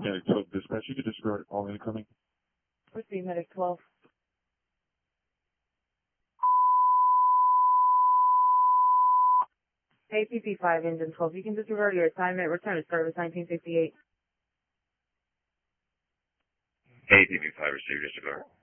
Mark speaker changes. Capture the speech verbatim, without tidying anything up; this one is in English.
Speaker 1: Medic twelve dispatch, you can disregard all incoming.
Speaker 2: Proceed, Medic twelve. A P P five, Engine twelve, you can disregard your assignment, return to service nineteen fifty-eight.
Speaker 3: A P P five, receive disregard.